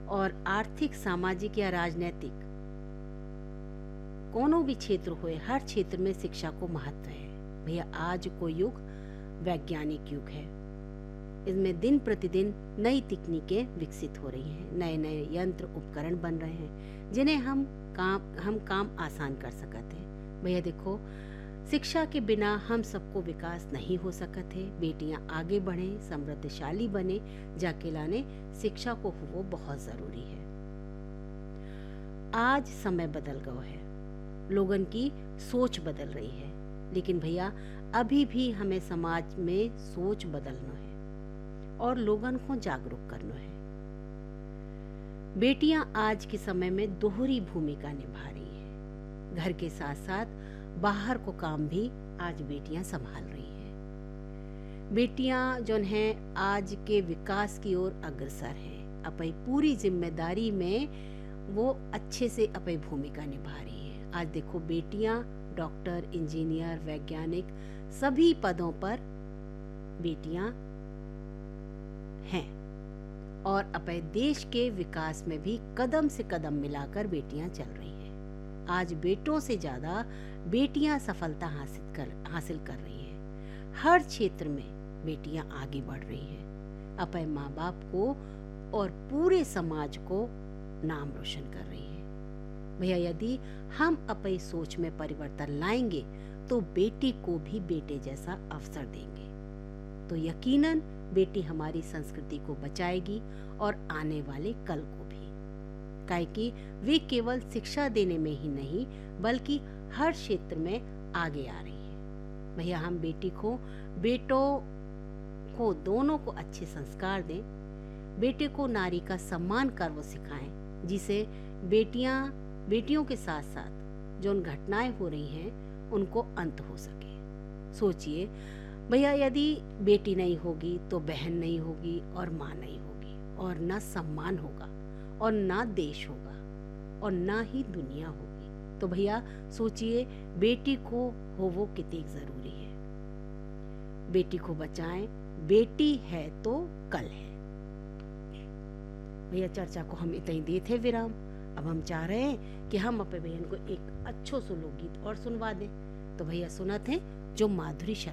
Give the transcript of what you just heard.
और आर्थिक, सामाजिक या राजनीतिक कोनो भी क्षेत्र होए, हर क्षेत्र में शिक्षा को महत्व है। भैया आज को युग वैज्ञानिक युग है। इसमें दिन प्रतिदिन नई तकनीकें विकसित हो रही हैं, नए नए यंत्र उपकरण बन रहे हैं जिन्हें हम काम आसान कर सकते हैं। भैया देखो, शिक्षा के बिना हम सबको विकास नहीं हो सकत है। बेटियां आगे बढ़े, समृद्धशाली बने, जाके लाने शिक्षा को वो बहुत जरूरी है। आज समय बदल गया है, लोगन की सोच बदल रही है, लेकिन भैया अभी भी हमें समाज में सोच बदलना है और लोगन को जागरूक करना है। बेटियां आज के समय में दोहरी भूमिका निभा रही है। घर के साथ साथ बाहर को काम भी आज बेटियां संभाल रही हैं। बेटियां जो हैं आज के विकास की ओर अग्रसर हैं। अपनी पूरी जिम्मेदारी में वो अच्छे से अपनी भूमिका निभा रही है। आज देखो, बेटियां डॉक्टर, इंजीनियर, वैज्ञानिक सभी पदों पर बेटियां हैं और अपने देश के विकास में भी कदम से कदम मिलाकर बेटियां चल रही हैं। आज बेटों से ज्यादा बेटियां सफलता हासिल कर रही हैं। हर क्षेत्र में बेटियां आगे बढ़ रही हैं, अपने माँ बाप को और पूरे समाज को नाम रोशन कर रही हैं। भैया यदि हम अपनी सोच में परिवर्तन लाएंगे तो बेटी को भी बेटे जैसा अवसर देंगे तो यकीनन बेटी हमारी संस्कृति को बचाएगी और आने वाले कल को भी। काहे कि वे केवल शिक्षा देने में ही नहीं बल्कि हर क्षेत्र में आगे आ रही है। भैया हम बेटों को दोनों को अच्छे संस्कार दें, बेटे को नारी का सम्मान कर वो सिखाएं, जिसे बेटियों के साथ साथ जो घटनाएं हो रही हैं उनको अंत हो सके। सोचिए भैया, यदि बेटी नहीं होगी तो बहन नहीं होगी और माँ नहीं होगी और ना सम्मान होगा और ना देश होगा और ना ही दुनिया होगी। तो भैया सोचिए, बेटी को हो वो कितनी जरूरी है। बेटी को बचाएं, बेटी है तो कल है। भैया चर्चा को हम इतना ही देते विराम। अब हम चाह रहे हैं कि हम अपने बहन को एक अच्छो सो लोकगीत और सुनवा दें। तो भैया सुनत हैं जो माधुरी